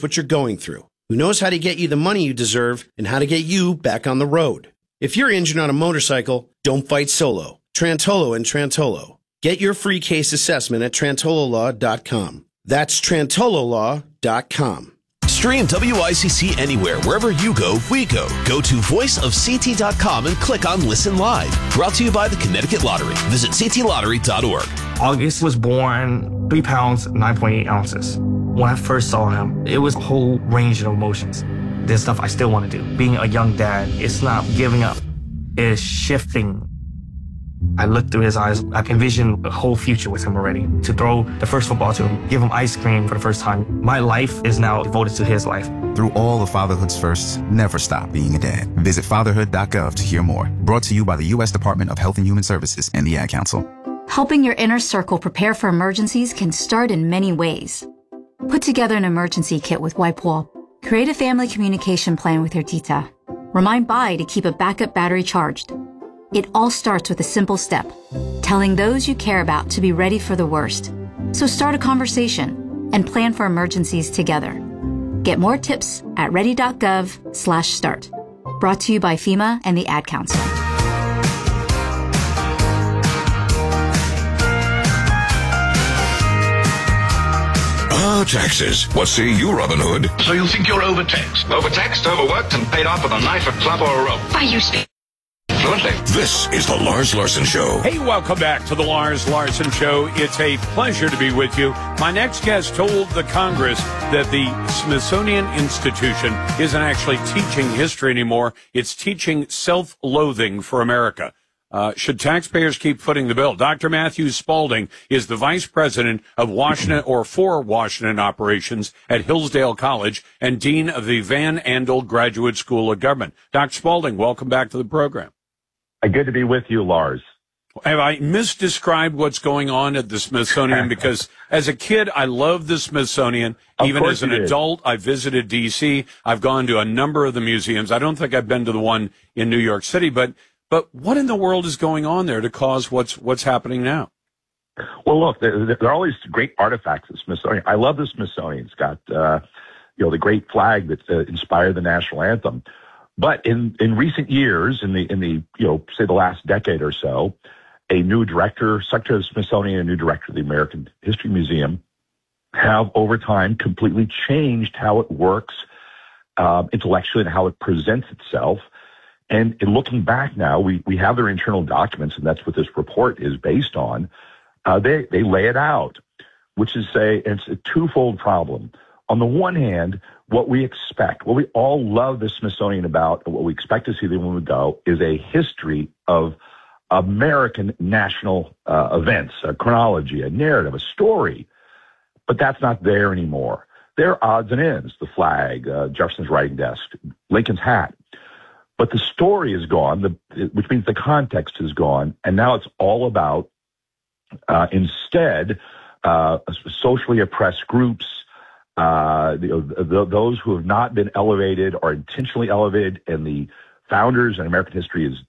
what you're going through, who knows how to get you the money you deserve and how to get you back on the road. If you're injured on a motorcycle, don't fight solo. Trantolo and Trantolo. Get your free case assessment at TrantoloLaw.com. That's TrantoloLaw.com. Stream WICC anywhere, wherever you go, we go. Go to voiceofct.com and click on Listen Live. Brought to you by the Connecticut Lottery. Visit ctlottery.org. August was born 3 pounds, 9.8 ounces. When I first saw him, it was a whole range of emotions. There's stuff I still want to do. Being a young dad, it's not giving up. It's shifting. I looked through his eyes. I envisioned a whole future with him already. To throw the first football to him, give him ice cream for the first time. My life is now devoted to his life. Through all of fatherhood's firsts, never stop being a dad. Visit fatherhood.gov to hear more. Brought to you by the U.S. Department of Health and Human Services and the Ad Council. Helping your inner circle prepare for emergencies can start in many ways. Put together an emergency kit with WipeWall. Create a family communication plan with your tita. Remind Bai to keep a backup battery charged. It all starts with a simple step, telling those you care about to be ready for the worst. So start a conversation and plan for emergencies together. Get more tips at ready.gov/start. Brought to you by FEMA and the Ad Council. Taxes. What say you, Robin Hood? So you think you're overtaxed? Overtaxed, overworked, and paid off with a knife, a club, or a rope. Why, you speak Fluently. This is the Lars Larson Show. Hey, welcome back to the Lars Larson Show. It's a pleasure to be with you. My next guest told the Congress that the Smithsonian Institution isn't actually teaching history anymore. It's teaching self-loathing for America. Should taxpayers keep footing the bill? Dr. Matthew Spalding is the vice president of Washington for Washington operations at Hillsdale College and dean of the Van Andel Graduate School of Government. Dr. Spalding, welcome back to the program. Good to be with you, Lars. Have I misdescribed what's going on at the Smithsonian? Because as a kid, I loved the Smithsonian. Even as an adult, I visited D.C. I've gone to a number of the museums. I don't think I've been to the one in New York City, but what in the world is going on there to cause what's happening now? Well, look, there are all these great artifacts at the Smithsonian. I love the Smithsonian. It's got, the great flag that inspired the national anthem. But in recent years, in the say the last decade or so, a new director, Secretary of the Smithsonian, a new director of the American History Museum have over time completely changed how it works intellectually and how it presents itself. And in looking back now, we have their internal documents, and that's what this report is based on. They lay it out, which is it's a twofold problem. On the one hand, what we expect, what we all love the Smithsonian about, and what we expect to see them when we go, is a history of American national events, a chronology, a narrative, a story. But that's not there anymore. There are odds and ends, the flag, Jefferson's writing desk, Lincoln's hat. But the story is gone, which means the context is gone, and now it's all about, instead, socially oppressed groups, those who have not been elevated or intentionally elevated, and the founders in American history is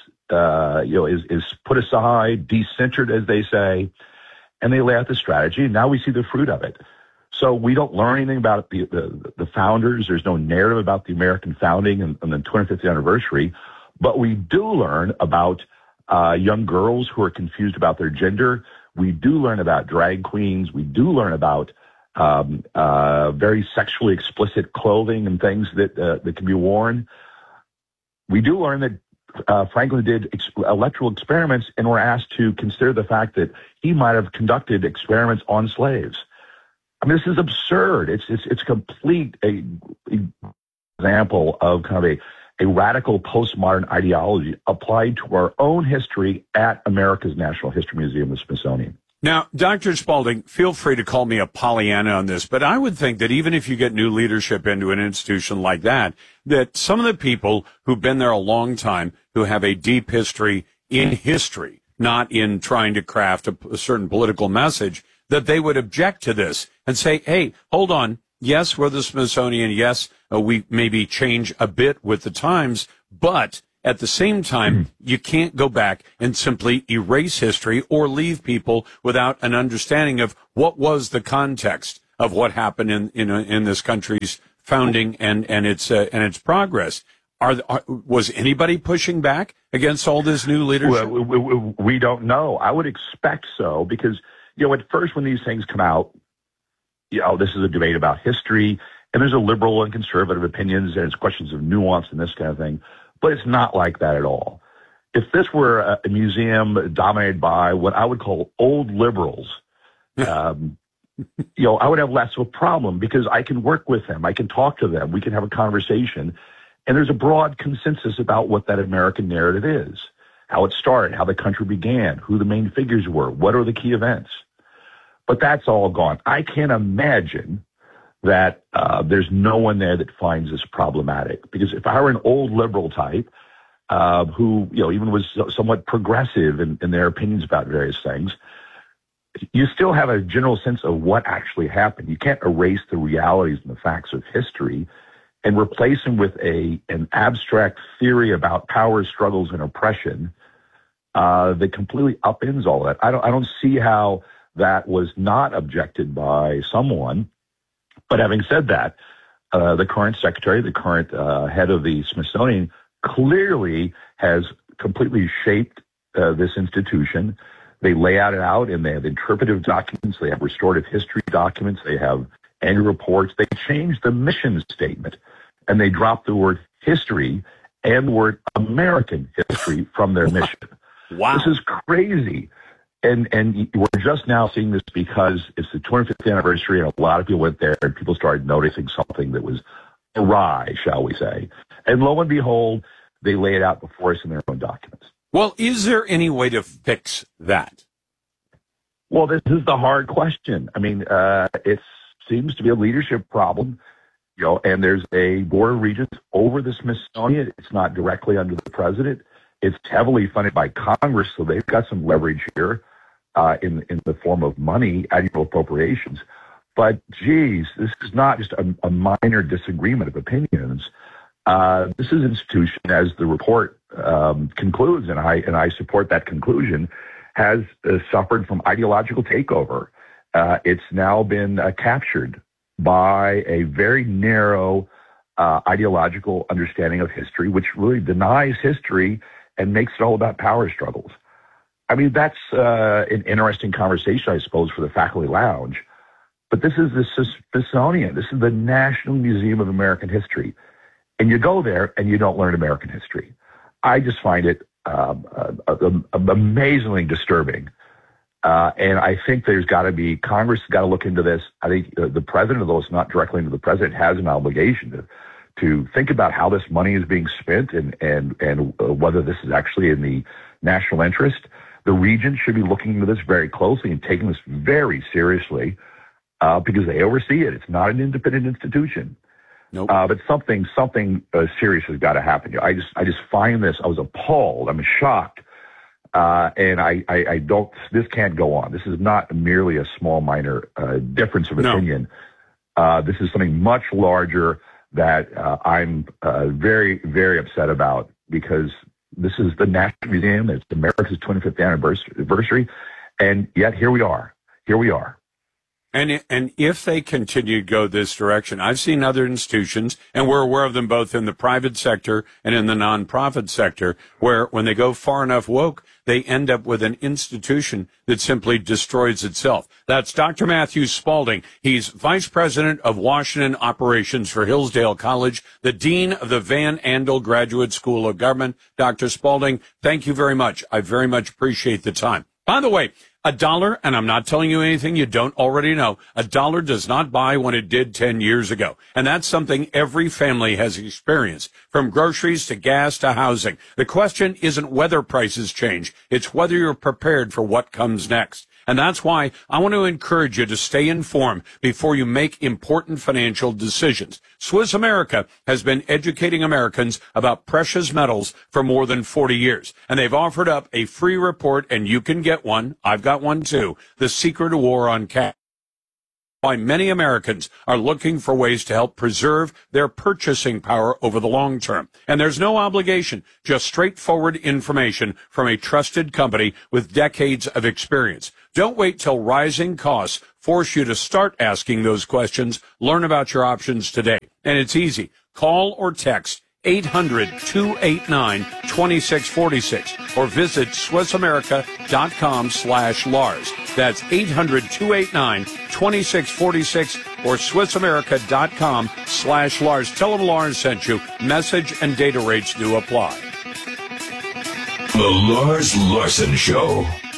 put aside, decentered, as they say, and they lay out the strategy, and now we see the fruit of it. So we don't learn anything about the founders. There's no narrative about the American founding and the 25th anniversary, but we do learn about young girls who are confused about their gender. We do learn about drag queens. We do learn about very sexually explicit clothing and things that can be worn. We do learn that Franklin did electoral experiments and were asked to consider the fact that he might have conducted experiments on slaves. I mean, this is absurd. It's complete example of kind of a radical postmodern ideology applied to our own history at America's National History Museum, the Smithsonian. Now, Dr. Spalding, feel free to call me a Pollyanna on this, but I would think that even if you get new leadership into an institution like that some of the people who've been there a long time, who have a deep history in history, not in trying to craft a certain political message, that they would object to this and say, hey, hold on. Yes, we're the Smithsonian. Yes, we maybe change a bit with the times, but at the same time, you can't go back and simply erase history or leave people without an understanding of what was the context of what happened in this country's founding and its progress. Was anybody pushing back against all this new leadership? Well, we don't know. I would expect so because, at first when these things come out, this is a debate about history and there's a liberal and conservative opinions and it's questions of nuance and this kind of thing. But it's not like that at all. If this were a museum dominated by what I would call old liberals, I would have less of a problem because I can work with them. I can talk to them. We can have a conversation. And there's a broad consensus about what that American narrative is, how it started, how the country began, who the main figures were, what are the key events. But that's all gone. I can't imagine that there's no one there that finds this problematic. Because if I were an old liberal type who even was somewhat progressive in their opinions about various things, you still have a general sense of what actually happened. You can't erase the realities and the facts of history and replace them with an abstract theory about power struggles and oppression that completely upends all that. I don't see how that was not objected by someone. But having said that, the current secretary, the current head of the Smithsonian, clearly has completely shaped this institution. They lay it out, and they have interpretive documents. They have restorative history documents. They have annual reports. They changed the mission statement, and they dropped the word history and the word American history from their mission. Wow. This is crazy. And we're just now seeing this because it's the 25th anniversary, and a lot of people went there, and people started noticing something that was awry, shall we say. And lo and behold, they lay it out before us in their own documents. Well, is there any way to fix that? Well, this is the hard question. I mean, it seems to be a leadership problem, and there's a board of regents over the Smithsonian. It's not directly under the president. It's heavily funded by Congress, so they've got some leverage here in the form of money, annual appropriations. But, geez, this is not just a minor disagreement of opinions. This is an institution, as the report concludes, and I support that conclusion, has suffered from ideological takeover. It's now been captured by a very narrow ideological understanding of history, which really denies history and makes it all about power struggles. I mean, that's an interesting conversation, I suppose, for the faculty lounge. But this is the Smithsonian. This is the National Museum of American History. And you go there and you don't learn American history. I just find it amazingly disturbing. And I think there's got to be, Congress has got to look into this. I think the president, although it's not directly into the president, has an obligation to think about how this money is being spent and whether this is actually in the national interest. The regents should be looking into this very closely and taking this very seriously because they oversee it. It's not an independent institution. Nope. But something serious has got to happen. I just find this. I was appalled. I'm shocked, and I don't. This can't go on. This is not merely a small minor difference of opinion. This is something much larger that I'm very, very upset about because this is the National Museum. It's America's 25th anniversary, and yet here we are. Here we are. And if they continue to go this direction, I've seen other institutions, and we're aware of them both in the private sector and in the nonprofit sector, where when they go far enough woke, they end up with an institution that simply destroys itself. That's Dr. Matthew Spalding. He's Vice President of Washington Operations for Hillsdale College, the Dean of the Van Andel Graduate School of Government. Dr. Spalding, thank you very much. I very much appreciate the time. By the way, $1, and I'm not telling you anything you don't already know, $1 does not buy what it did 10 years ago. And that's something every family has experienced, from groceries to gas to housing. The question isn't whether prices change, it's whether you're prepared for what comes next. And that's why I want to encourage you to stay informed before you make important financial decisions. Swiss America has been educating Americans about precious metals for more than 40 years. And they've offered up a free report, and you can get one. I've got one too. The Secret War on Cash. why many Americans are looking for ways to help preserve their purchasing power over the long term. And there's no obligation, just straightforward information from a trusted company with decades of experience. Don't wait till rising costs force you to start asking those questions. Learn about your options today. And it's easy. Call or text 800-289-2646 or visit SwissAmerica.com/Lars. That's 800-289-2646 or SwissAmerica.com/Lars. Tell them Lars sent you. Message and data rates do apply. The Lars Larson Show.